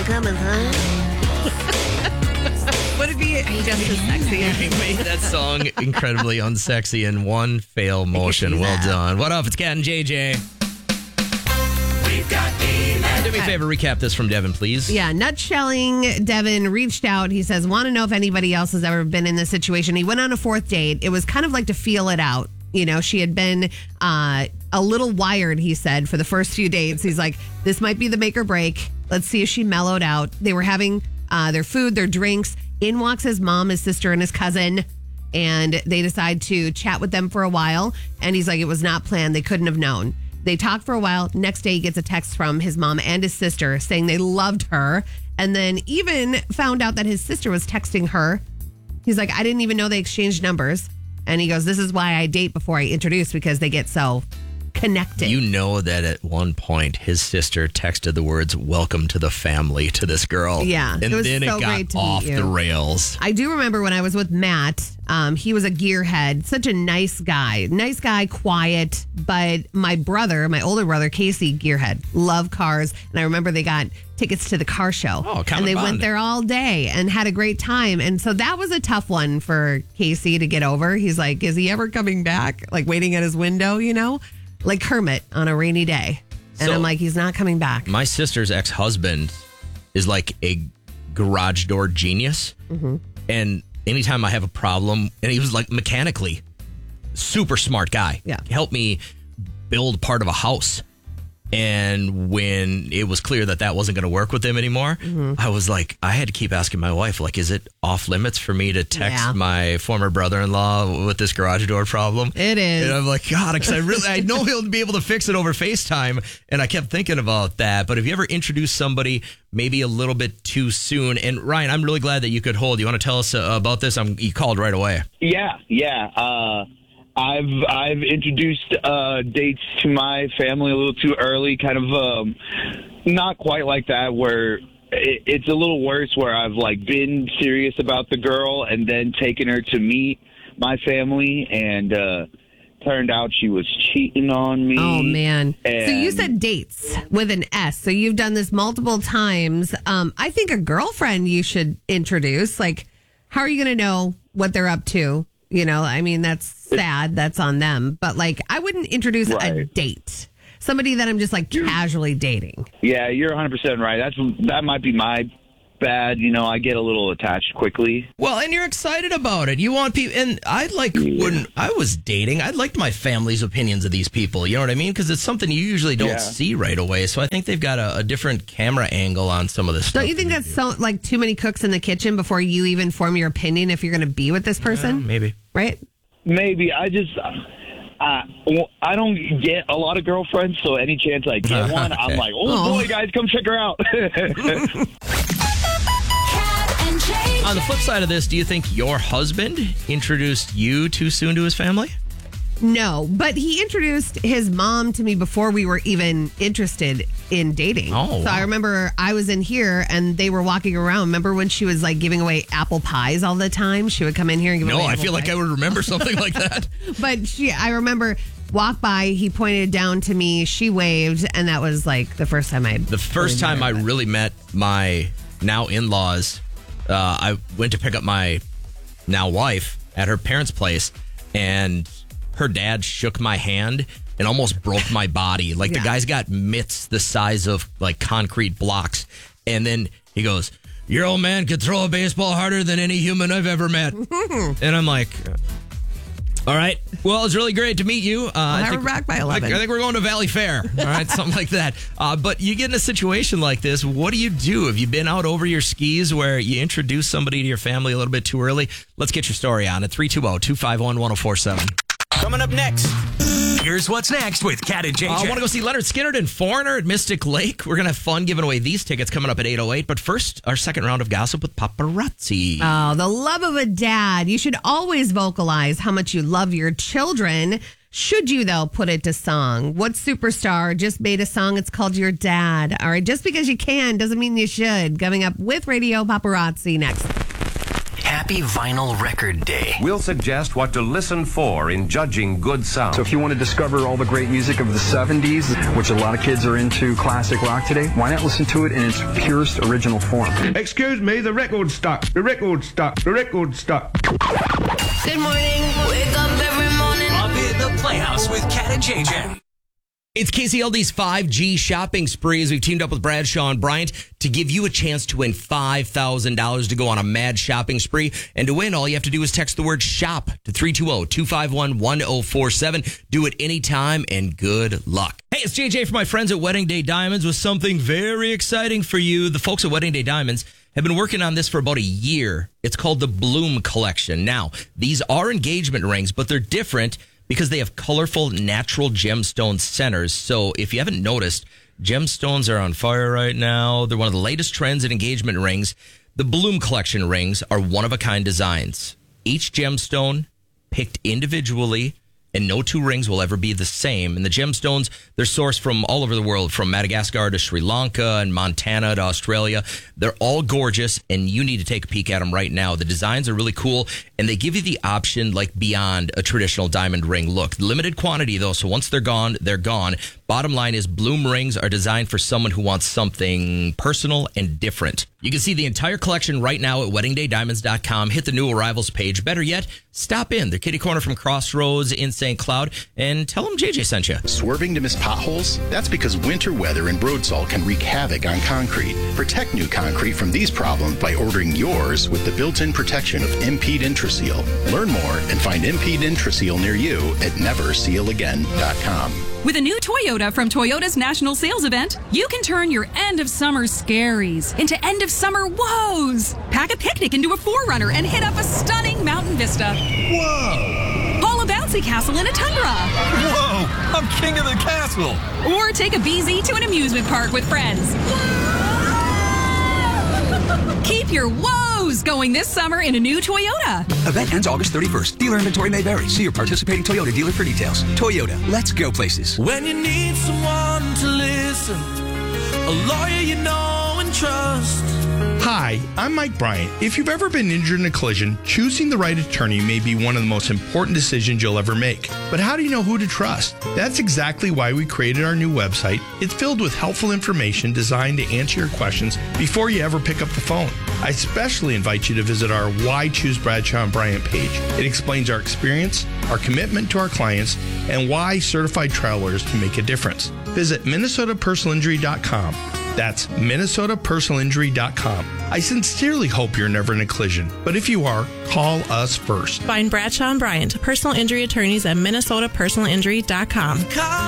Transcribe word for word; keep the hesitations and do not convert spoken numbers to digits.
coming, huh? Would it be just as sexy? You made that song incredibly unsexy in one fail motion. Well done. What up? It's Cat and J J. We've got email. Do me a favor, recap this from Devin, please. Yeah, Nutshelling Devin reached out. He says, want to know if anybody else has ever been in this situation. He went on a fourth date. It was kind of like to feel it out. You know, she had been uh, a little wired, he said, for the first few dates. He's like, this might be the make or break. Let's see if she mellowed out. They were having uh, their food, their drinks. In walks his mom, his sister, and his cousin. And they decide to chat with them for a while. And he's like, it was not planned. They couldn't have known. They talked for a while. Next day, he gets a text from his mom and his sister saying they loved her. And then even found out that his sister was texting her. He's like, I didn't even know they exchanged numbers. And he goes, this is why I date before I introduce, because they get so connected. You know that at one point his sister texted the words "welcome to the family" to this girl. Yeah, and it was then so it got great to off meet you. the rails. I do remember when I was with Matt. Um, he was a gearhead, such a nice guy, nice guy, quiet. But my brother, my older brother Casey, gearhead, love cars, and I remember they got tickets to the car show, Oh, and they bond. went there all day and had a great time. And so that was a tough one for Casey to get over. He's like, is he ever coming back? Like waiting at his window, you know, like Kermit on a rainy day. And So- I'm like, he's not coming back. My sister's ex-husband is like a garage door genius. Mm-hmm. And anytime I have a problem, and he was like mechanically super smart guy. Yeah. Helped me build part of a house. And when it was clear that that wasn't going to work with him anymore, Mm-hmm. I was like, I had to keep asking my wife, like, is it off limits for me to text Yeah. my former brother-in-law with this garage door problem? It is. And I'm like, God, because I really, I know he'll be able to fix it over FaceTime. And I kept thinking about that. But have you ever introduced somebody maybe a little bit too soon? And Ryan, I'm really glad that you could hold. You want to tell us uh, about this? I'm, you called right away. Yeah, yeah. Uh, I've I've introduced uh, dates to my family a little too early, kind of um, not quite like that, where it, it's a little worse, where I've like been serious about the girl and then taken her to meet my family, and uh, turned out she was cheating on me. Oh, man. And So you said dates with an S. So you've done this multiple times. Um, I think a girlfriend you should introduce. Like, how are you going to know what they're up to? You know, I mean, that's sad. That's on them. But, like, I wouldn't introduce a Right. date. Somebody that I'm just, like, casually dating. Yeah, you're one hundred percent right. That's that might be my bad. You know, I get a little attached quickly. Well, and you're excited about it. You want people, and I like when I was dating, I liked my family's opinions of these people. You know what I mean? Because it's something you usually don't Yeah. see right away. So I think they've got a, a different camera angle on some of this stuff. Don't you think that's so, like, too many cooks in the kitchen before you even form your opinion if you're going to be with this person? Maybe. Right? Maybe I just. Uh, well, I don't get a lot of girlfriends, so any chance I get one, Okay. I'm like, oh, Oh. boy, guys, come check her out. On the flip side of this, do you think your husband introduced you too soon to his family? No, but he introduced his mom to me before we were even interested in dating. Oh, so wow. I remember I was in here and they were walking around. Remember when she was like giving away apple pies all the time? She would come in here and give No, away I apple feel like pies. I would remember something like that. But she, I remember walk by, he pointed down to me, she waved, and that was like the first time I. The first time I really met my now in-laws, uh, I went to pick up my now wife at her parents' place, and her dad shook my hand and almost broke my body. Like Yeah. the guy's got mitts the size of like concrete blocks. And then he goes, your old man could throw a baseball harder than any human I've ever met. And I'm like, all right. Well, it's really great to meet you. Uh, I have think, her back by I, eleven. I think we're going to Valley Fair. All right, something like that. Uh, but you get in a situation like this, what do you do? Have you been out over your skis where you introduce somebody to your family a little bit too early? Let's get your story on at three two zero, two five one, one zero four seven. Coming up next, here's what's next with Cat and J J. I want to go see Leonard Skinner and Foreigner at Mystic Lake. We're going to have fun giving away these tickets coming up at eight oh eight. But first, our second round of gossip with paparazzi. Oh, the love of a dad. You should always vocalize how much you love your children. Should you, though, put it to song? What superstar just made a song? It's called Your Dad. All right, just because you can doesn't mean you should. Coming up with Radio Paparazzi next. Cap Happy Vinyl Record Day. We'll suggest what to listen for in judging good sound. So if you want to discover all the great music of the seventies, which a lot of kids are into classic rock today, why not listen to it in its purest original form? Excuse me, the record's stuck. The record's stuck. The record's stuck. Good morning. Wake up every morning. Up in the Playhouse with Cat and J J. It's K C L D's five G shopping spree as we've teamed up with Bradshaw and Bryant to give you a chance to win five thousand dollars to go on a mad shopping spree. And to win, all you have to do is text the word SHOP to three two zero, two five one, one zero four seven. Do it anytime and good luck. Hey, it's J J from my friends at Wedding Day Diamonds with something very exciting for you. The folks at Wedding Day Diamonds have been working on this for about a year. It's called the Bloom Collection. Now, these are engagement rings, but they're different because they have colorful natural gemstone centers. So if you haven't noticed, gemstones are on fire right now. They're one of the latest trends in engagement rings. The Bloom Collection rings are one-of-a-kind designs. Each gemstone picked individually, and no two rings will ever be the same. And the gemstones, they're sourced from all over the world, from Madagascar to Sri Lanka and Montana to Australia. They're all gorgeous, and you need to take a peek at them right now. The designs are really cool, and they give you the option like beyond a traditional diamond ring look. Limited quantity, though, so once they're gone, they're gone. Bottom line is Bloom rings are designed for someone who wants something personal and different. You can see the entire collection right now at wedding day diamonds dot com. Hit the new arrivals page. Better yet, stop in. They're kitty corner from Crossroads in Saint Cloud and tell them J J sent you. Swerving to miss potholes? That's because winter weather and road salt can wreak havoc on concrete. Protect new concrete from these problems by ordering yours with the built-in protection of Impede Intraseal. Learn more and find Impede Intraseal near you at never seal again dot com. With a new Toyota from Toyota's National Sales Event, you can turn your end-of-summer scaries into end-of-summer woes. Pack a picnic into a four runner and hit up a stunning mountain vista. Whoa! Haul a bouncy castle in a Tundra. Whoa! I'm king of the castle. Or take a B Z to an amusement park with friends. Keep your woes going this summer in a new Toyota. Event ends August thirty-first. Dealer inventory may vary. See your participating Toyota dealer for details. Toyota, let's go places. When you need someone to listen, a lawyer you know and trust. Hi, I'm Mike Bryant. If you've ever been injured in a collision, choosing the right attorney may be one of the most important decisions you'll ever make. But how do you know who to trust? That's exactly why we created our new website. It's filled with helpful information designed to answer your questions before you ever pick up the phone. I especially invite you to visit our Why Choose Bradshaw and Bryant page. It explains our experience, our commitment to our clients, and why certified trial lawyers can make a difference. Visit minnesota personal injury dot com. That's minnesota personal injury dot com. I sincerely hope you're never in a collision, but if you are, call us first. Find Bradshaw and Bryant, personal injury attorneys at minnesota personal injury dot com.